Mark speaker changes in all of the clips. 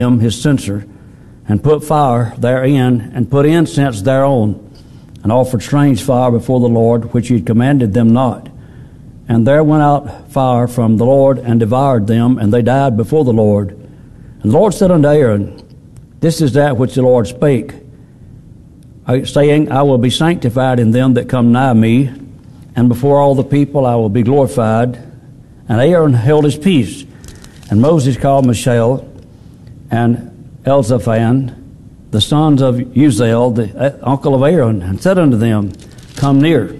Speaker 1: him his censer, and put fire therein, and put incense thereon, and offered strange fire before the Lord, which he had commanded them not. And there went out fire from the Lord, and devoured them, and they died before the Lord. And the Lord said unto Aaron, This is that which the Lord spake, saying, I will be sanctified in them that come nigh me, and before all the people I will be glorified. And Aaron held his peace. And Moses called Mishael and Elzaphan, the sons of Uziel, the uncle of Aaron, and said unto them, Come near,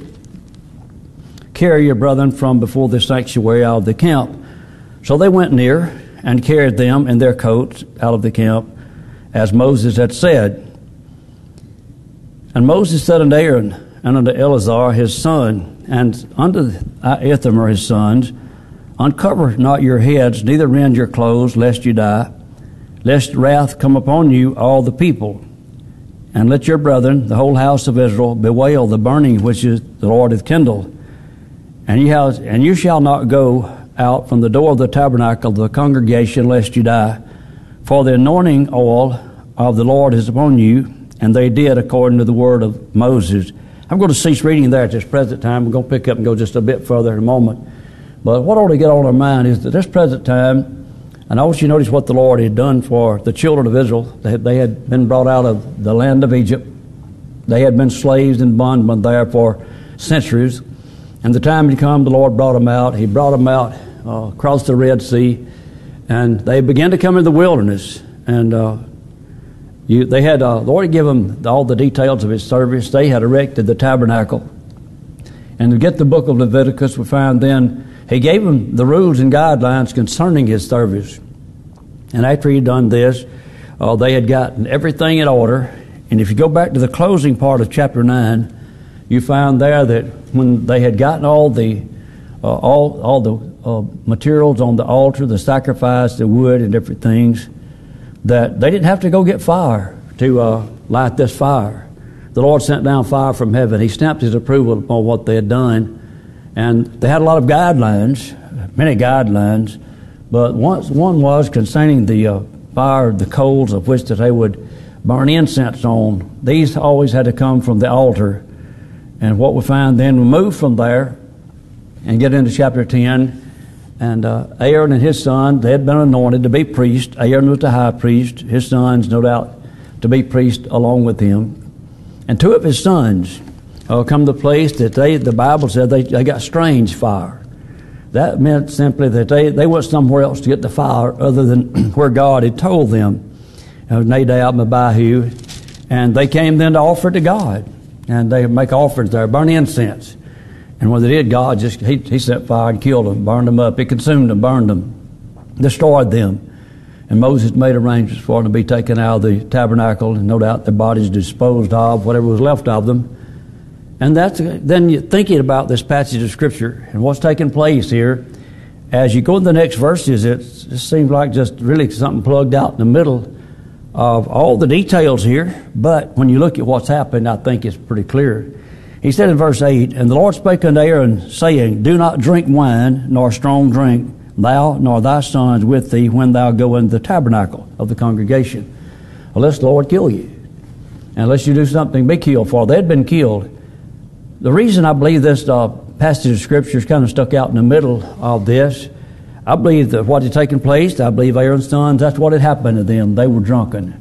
Speaker 1: carry your brethren from before the sanctuary out of the camp. So they went near, and carried them in their coats out of the camp, as Moses had said. And Moses said unto Aaron, and unto Eleazar his son, and unto Ithamar his sons, Uncover not your heads, neither rend your clothes, lest you die, lest wrath come upon you, all the people. And let your brethren, the whole house of Israel, bewail the burning which the Lord hath kindled. And you shall not go out from the door of the tabernacle of the congregation, lest you die. For the anointing oil of the Lord is upon you. And they did according to the word of Moses. I'm going to cease reading there at this present time. We're going to pick up and go just a bit further in a moment. But what ought to get on our mind is that this present time, and I want you to notice what the Lord had done for the children of Israel. They had been brought out of the land of Egypt. They had been slaves and bondmen there for centuries. And the time had come, the Lord brought them out. He brought them out across the Red Sea. And they began to come into the wilderness. And they had the Lord had given them all the details of his service. They had erected the tabernacle. And to get the book of Leviticus, we find then he gave them the rules and guidelines concerning his service. And after he'd done this, they had gotten everything in order. And if you go back to the closing part of chapter 9, you find there that when they had gotten all the materials on the altar, the sacrifice, the wood, and different things, that they didn't have to go get fire to light this fire. The Lord sent down fire from heaven. He stamped his approval upon what they had done. And they had a lot of guidelines, many guidelines, but one was concerning the fire, the coals of which that they would burn incense on. These always had to come from the altar. And what we find then, we move from there and get into chapter 10. And Aaron and his son, they had been anointed to be priests. Aaron was the high priest. His sons, no doubt, to be priests along with him. And two of his sons come to the place that the Bible said they got strange fire. That meant simply that they went somewhere else to get the fire other than where God had told them. Nadab and Abihu. And they came then to offer it to God. And they make offerings there, burn incense. And when they did, God he set fire and killed them, burned them up. He consumed them, burned them, destroyed them. And Moses made arrangements for them to be taken out of the tabernacle, and no doubt their bodies disposed of, whatever was left of them. And then you're thinking about this passage of Scripture and what's taking place here. As you go to the next verses, it seems like just really something plugged out in the middle of all the details here. But when you look at what's happened, I think it's pretty clear. He said in verse 8, And the Lord spake unto Aaron, saying, Do not drink wine, nor strong drink, thou nor thy sons with thee, when thou go into the tabernacle of the congregation, unless the Lord kill you. Unless you do something, be killed, for they had been killed. The reason I believe this passage of Scripture is kind of stuck out in the middle of this, I believe that what had taken place, I believe Aaron's sons, that's what had happened to them. They were drunken.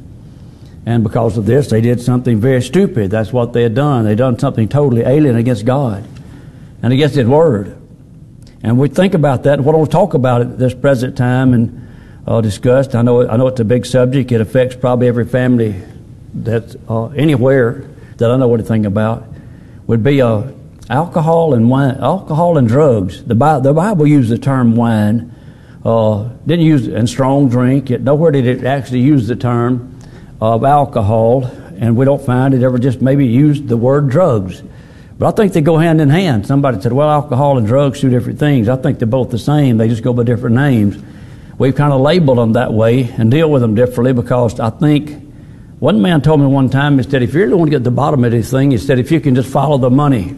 Speaker 1: And because of this, they did something very stupid. That's what they had done. They had done something totally alien against God and against His Word. And we think about that. What I want to talk about at this present time and discuss. I know it's a big subject. It affects probably every family that's anywhere that I know anything about. Would be alcohol and wine, alcohol and drugs. The Bible used the term wine. Didn't use and strong drink. Nowhere did it actually use the term of alcohol, and we don't find it ever just maybe used the word drugs. But I think they go hand in hand. Somebody said, well, alcohol and drugs, two different things. I think they're both the same. They just go by different names. We've kind of labeled them that way and deal with them differently because I think one man told me one time, he said, if you really want to get to the bottom of this thing, he said, if you can just follow the money,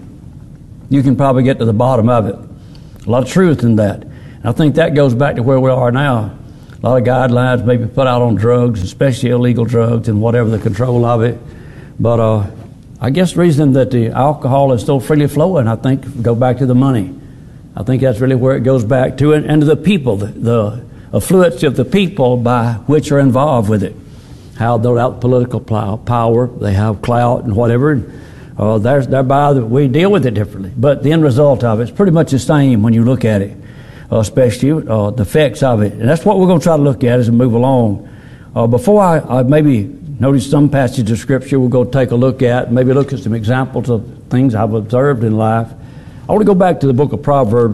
Speaker 1: you can probably get to the bottom of it. A lot of truth in that. And I think that goes back to where we are now. A lot of guidelines may be put out on drugs, especially illegal drugs and whatever the control of it. But I guess the reason that the alcohol is so freely flowing, I think, go back to the money. I think that's really where it goes back to, and to the people, the affluence of the people by which are involved with it. How they're out political power, they have clout and whatever. Thereby we deal with it differently. But the end result of it is pretty much the same when you look at it, especially the effects of it. And that's what we're going to try to look at as we move along. Before I maybe notice some passage of Scripture we'll go take a look at, maybe look at some examples of things I've observed in life. I want to go back to the book of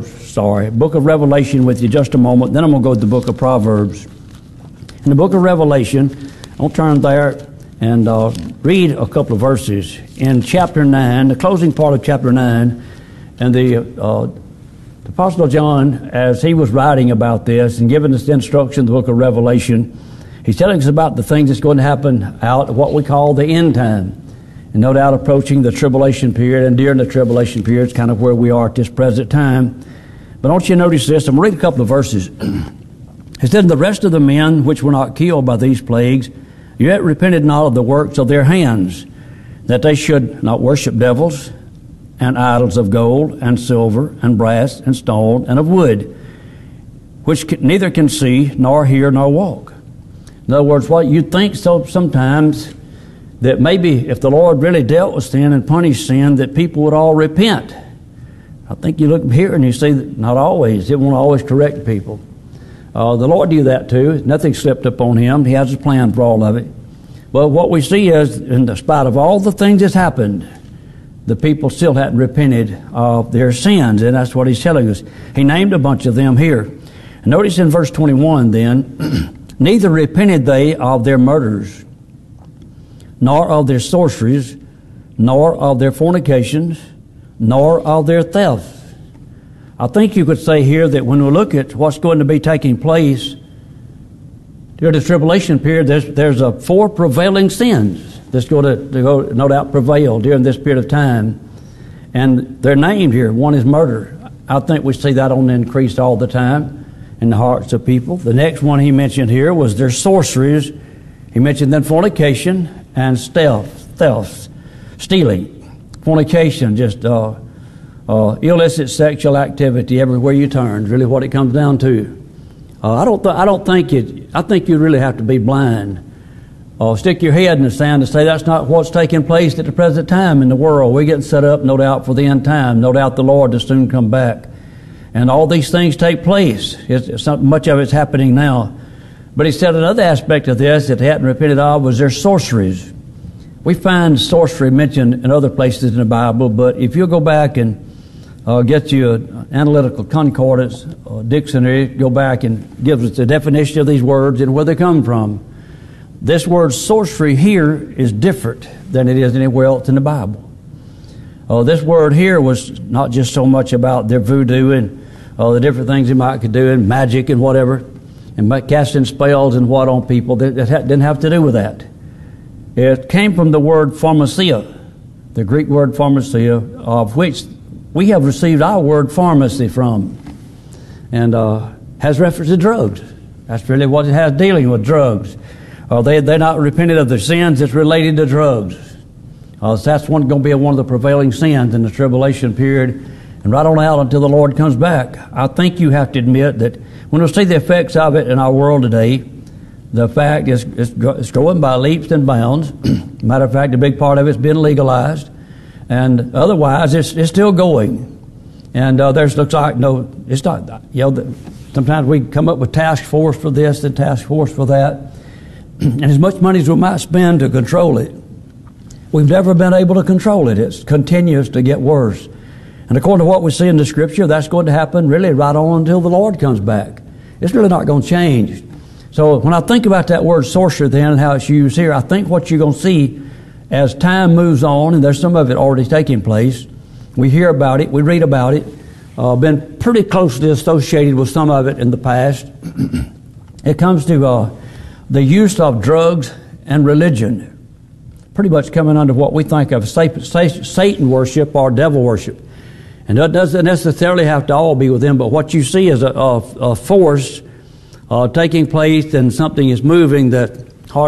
Speaker 1: book of Revelation with you just a moment, then I'm going to go to the book of Proverbs. In the book of Revelation, I'll turn there and read a couple of verses. In chapter 9, the closing part of chapter 9, and the Apostle John, as he was writing about this and giving us the instruction in the book of Revelation, he's telling us about the things that's going to happen out of what we call the end time. And no doubt approaching the tribulation period, and during the tribulation period is kind of where we are at this present time. But don't you notice this? I'm going to read a couple of verses. It said, "The rest of the men which were not killed by these plagues, yet repented not of the works of their hands, that they should not worship devils and idols of gold and silver and brass and stone and of wood, which neither can see nor hear nor walk." In other words, what you think so sometimes that maybe if the Lord really dealt with sin and punished sin, that people would all repent. I think you look here and you see that not always. It won't always correct people. The Lord knew that too. Nothing slipped up on him. He has a plan for all of it. But what we see is, in spite of all the things that's happened, the people still hadn't repented of their sins, and that's what he's telling us. He named a bunch of them here. And notice in verse 21 then, "Neither repented they of their murders, nor of their sorceries, nor of their fornications, nor of their thefts." I think you could say here that when we look at what's going to be taking place during the tribulation period, there's 4 prevailing sins that's going to go, no doubt, prevail during this period of time. And they're named here. One is murder. I think we see that on the increase all the time in the hearts of people. The next one he mentioned here was their sorceries. He mentioned then fornication and thefts, stealing, fornication, just illicit sexual activity everywhere you turn. Really, what it comes down to. I think you really have to be blind. Stick your head in the sand and say that's not what's taking place at the present time in the world. We're getting set up, no doubt, for the end time. No doubt the Lord will soon come back, and all these things take place. It's not much of it's happening now. But he said another aspect of this that they hadn't repented of was their sorceries. We find sorcery mentioned in other places in the Bible, but if you'll go back and get you an analytical concordance, dictionary, go back and give us the definition of these words and where they come from. This word sorcery here is different than it is anywhere else in the Bible. This word here was not just so much about their voodoo and the different things they might could do and magic and whatever, and casting spells and what on people. That didn't have to do with that. It came from the word pharmacia, the Greek word pharmacia, of which we have received our word pharmacy from, and has reference to drugs. That's really what it has, dealing with drugs. They're not repented of their sins. It's related to drugs. So that's going to be one of the prevailing sins in the tribulation period, and right on out until the Lord comes back. I think you have to admit that when we see the effects of it in our world today, the fact is it's going by leaps and bounds. Matter of fact, a big part of it's been legalized, and otherwise it's still going. And looks like it's not. Sometimes we come up with task force for this and task force for that, and as much money as we might spend to control it, we've never been able to control it. It continues to get worse. And according to what we see in the Scripture, that's going to happen really right on until the Lord comes back. It's really not going to change. So when I think about that word sorcerer then and how it's used here, I think what you're going to see as time moves on, and there's some of it already taking place, we hear about it, we read about it, been pretty closely associated with some of it in the past. It comes to the use of drugs and religion, pretty much coming under what we think of Satan worship or devil worship. And that doesn't necessarily have to all be with them, but what you see is a force taking place and something is moving, that